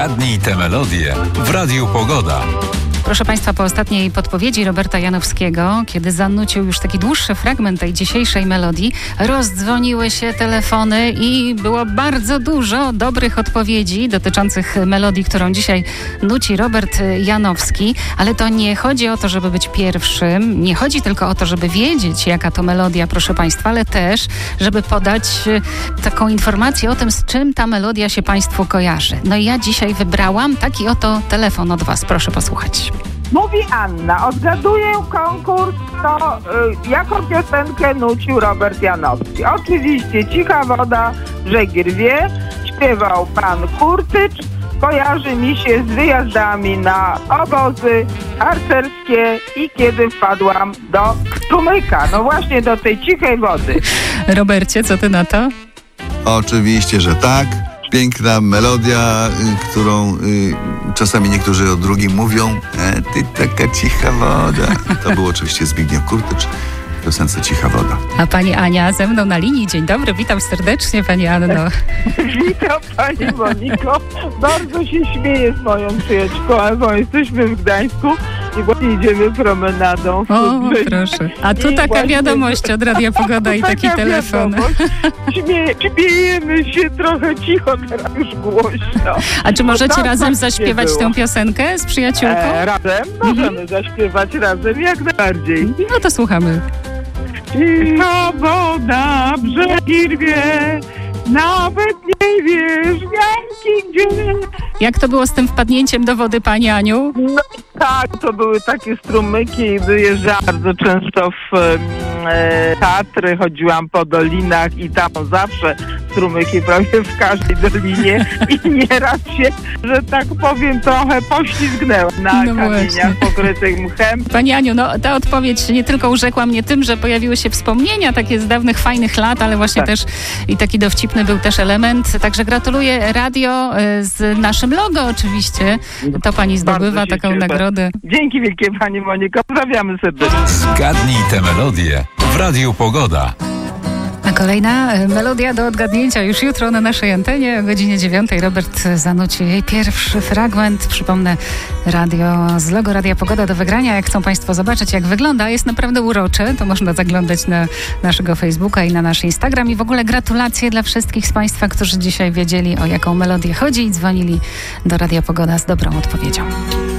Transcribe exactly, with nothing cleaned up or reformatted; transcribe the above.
Zgadnij tę melodię w Radiu Pogoda. Proszę Państwa, po ostatniej podpowiedzi Roberta Janowskiego, kiedy zanucił już taki dłuższy fragment tej dzisiejszej melodii, rozdzwoniły się telefony i było bardzo dużo dobrych odpowiedzi dotyczących melodii, którą dzisiaj nuci Robert Janowski. Ale to nie chodzi o to, żeby być pierwszym, nie chodzi tylko o to, żeby wiedzieć, jaka to melodia, proszę Państwa, ale też, żeby podać taką informację o tym, z czym ta melodia się Państwu kojarzy. No i ja dzisiaj wybrałam taki oto telefon od Was. Proszę posłuchać. Mówi Anna, odgaduję konkurs, to y, jaką piosenkę nucił Robert Janowski. Oczywiście Cicha woda, Żegir wie, śpiewał pan Kurtycz, kojarzy mi się z wyjazdami na obozy harcerskie i kiedy wpadłam do strumyka, no właśnie do tej cichej wody. Robercie, co ty na to? Oczywiście, że tak. Piękna melodia, y, którą y, czasami niektórzy o drugim mówią. E, ty taka cicha woda. To był oczywiście Zbigniew Kurtycz w piosence Cicha woda. A pani Ania ze mną na linii. Dzień dobry, witam serdecznie pani Anno. Witam pani Moniko. Bardzo się śmieję z moją przyjaciółką Ewą. Jesteśmy w Gdańsku i właśnie idziemy promenadą. O, proszę. A tu I taka właśnie... wiadomość od Radia Pogoda i taki telefon. Śmie... Śmiejemy się trochę cicho, teraz już głośno. A czy możecie tak razem właśnie zaśpiewać było. tę piosenkę z przyjaciółką? E, razem? Możemy mhm. zaśpiewać razem, jak najbardziej. No to słuchamy. Cicha woda, brzegi rwie, nawet nie wiesz, janki gdzie. Jak to było z tym wpadnięciem do wody, pani Aniu? No tak, to były takie strumyki, wyjeżdżałam bardzo często w e, Tatry, chodziłam po dolinach i tam zawsze strumyki prawie w każdej dolinie i nieraz się, że tak powiem, trochę poślizgnęłam na no kamieniach właśnie. pokrytych mchem. Pani Aniu, no ta odpowiedź nie tylko urzekła mnie tym, że pojawiły się wspomnienia takie z dawnych, fajnych lat, ale właśnie tak. też i taki dowcipny był też element. Także gratuluję radio z naszym logo oczywiście. To pani zdobywa taką cieszę. nagrodę. Dzięki wielkie pani Moniko, pozdrawiamy serdecznie. Zgadnij tę melodię w Radiu Pogoda. A kolejna melodia do odgadnięcia już jutro na naszej antenie o godzinie dziewiątej. Robert zanuci jej pierwszy fragment. Przypomnę, radio z logo Radia Pogoda do wygrania. Jak chcą Państwo zobaczyć, jak wygląda, jest naprawdę urocze, to można zaglądać na naszego Facebooka i na nasz Instagram. I w ogóle gratulacje dla wszystkich z Państwa, którzy dzisiaj wiedzieli, o jaką melodię chodzi i dzwonili do Radia Pogoda z dobrą odpowiedzią.